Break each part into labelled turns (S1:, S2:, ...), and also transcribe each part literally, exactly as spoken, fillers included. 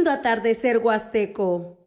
S1: escuchando Atardecer Huasteco.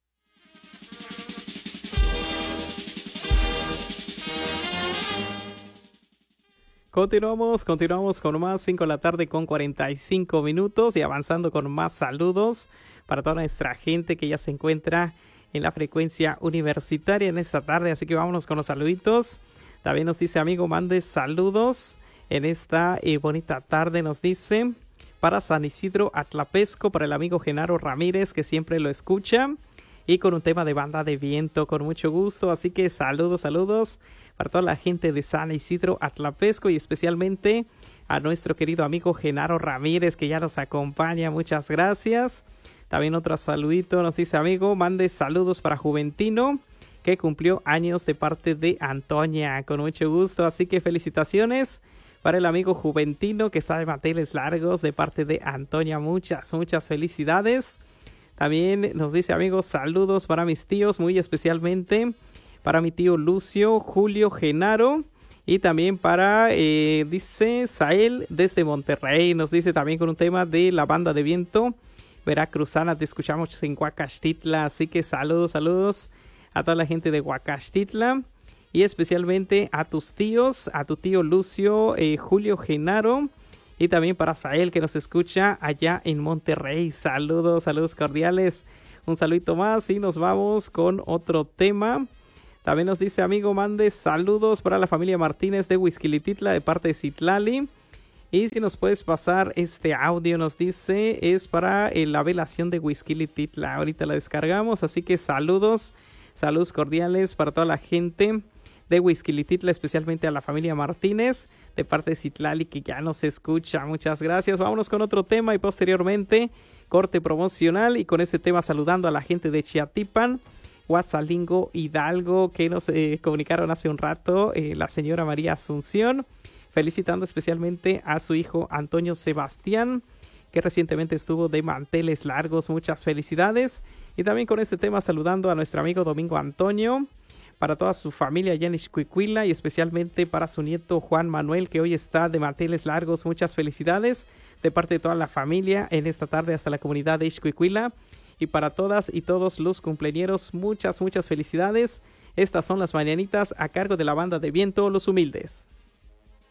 S2: Continuamos, continuamos con más, cinco de la tarde con cuarenta y cinco minutos y avanzando con más saludos para toda nuestra gente que ya se encuentra en la frecuencia universitaria en esta tarde, así que vámonos con los saluditos. También nos dice amigo, mande saludos en esta eh, bonita tarde, nos dice para San Isidro Atlapesco, para el amigo Genaro Ramírez que siempre lo escucha y con un tema de Banda de Viento con mucho gusto, así que saludos, saludos para toda la gente de San Isidro Atlapesco y especialmente a nuestro querido amigo Genaro Ramírez que ya nos acompaña, muchas gracias. También otro saludito nos dice amigo, mande saludos para Juventino que cumplió años de parte de Antonia, con mucho gusto, así que felicitaciones para el amigo Juventino que está de manteles largos de parte de Antonia, muchas, muchas felicidades. También nos dice amigos, saludos para mis tíos, muy especialmente para mi tío Lucio, Julio, Genaro y también para, eh, dice Sael desde Monterrey, nos dice también con un tema de la Banda de Viento veracruzana, te escuchamos en Huacaxtitla, así que saludos, saludos a toda la gente de Huacaxtitla y especialmente a tus tíos, a tu tío Lucio, eh, Julio, Genaro y también para Sael que nos escucha allá en Monterrey, saludos, saludos cordiales, un saludito más y nos vamos con otro tema. También nos dice amigo, mande saludos para la familia Martínez de Huixquilititla de parte de Citlali. Y si nos puedes pasar este audio, nos dice, es para eh, la velación de Huixquilititla. Ahorita la descargamos, así que saludos, saludos cordiales para toda la gente de Huixquilititla, especialmente a la familia Martínez de parte de Citlali que ya nos escucha. Muchas gracias. Vámonos con otro tema y posteriormente corte promocional y con este tema saludando a la gente de Chiatipan, Guasalingo, Hidalgo, que nos eh, comunicaron hace un rato, eh, la señora María Asunción, felicitando especialmente a su hijo Antonio Sebastián, que recientemente estuvo de manteles largos, muchas felicidades, y también con este tema saludando a nuestro amigo Domingo Antonio, para toda su familia allá en Ixcuicuila y especialmente para su nieto Juan Manuel, que hoy está de manteles largos, muchas felicidades de parte de toda la familia en esta tarde hasta la comunidad de Ixcuicuila. Y para todas y todos los cumpleañeros, muchas, muchas felicidades. Estas son las mañanitas a cargo de la Banda de Viento Los Humildes.